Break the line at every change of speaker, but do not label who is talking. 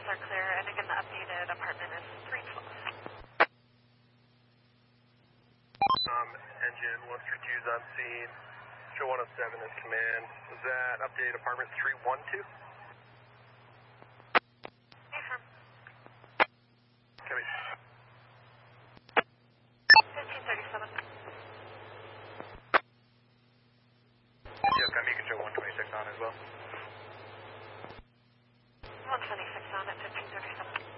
are clear, and again, the updated apartment is 312.
Engine 132 is on scene. Show 107 is command. Was that updated apartment 312?
Affirm.
Copy.
1537.
Yes, you can show 126 on as well.
126 on at 1537.